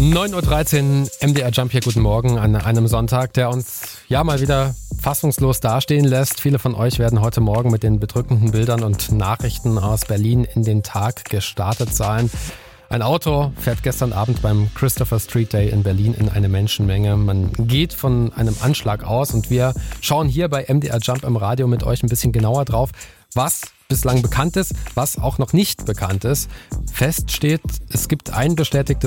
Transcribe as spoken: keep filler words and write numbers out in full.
neun Uhr dreizehn, M D R Jump hier, guten Morgen an einem Sonntag, der uns ja mal wieder fassungslos dastehen lässt. Viele von euch werden heute Morgen mit den bedrückenden Bildern und Nachrichten aus Berlin in den Tag gestartet sein. Ein Auto fährt gestern Abend beim Christopher Street Day in Berlin in eine Menschenmenge. Man geht von einem Anschlag aus und wir schauen hier bei M D R Jump im Radio mit euch ein bisschen genauer drauf, was bislang bekannt ist, was auch noch nicht bekannt ist. Fest steht, es gibt ein bestätigtes